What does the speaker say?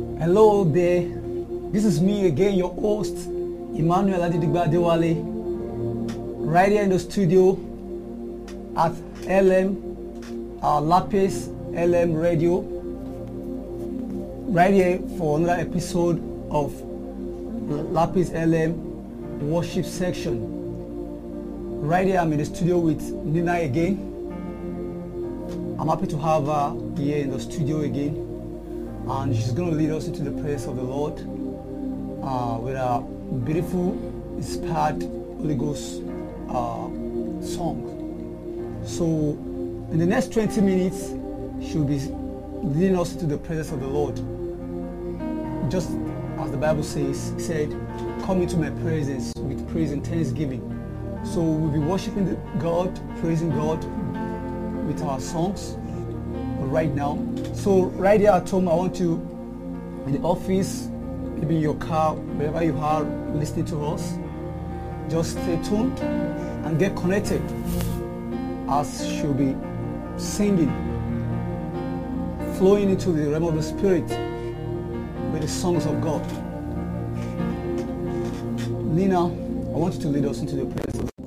Hello there, this is me again, your host, Emmanuel Adidigba Adewale, right here in the studio at Lapis LM Radio, right here for another episode of Lapis LM Worship Section. Right here, I'm in the studio with Nina again. I'm happy to have her here in the studio again. And she's going to lead us into the presence of the Lord with a beautiful, inspired Holy Ghost song. So, in the next 20 minutes, she'll be leading us into the presence of the Lord. Just as the Bible says, it said, "Come into my presence with praise and thanksgiving." So, we'll be worshiping God, praising God with our songs right now. So right here at home, I want you in the office, maybe in your car, wherever you are listening to us, just stay tuned and get connected as she'll be singing, flowing into the realm of the Spirit with the songs of God. Nina, I want you to lead us into the presence of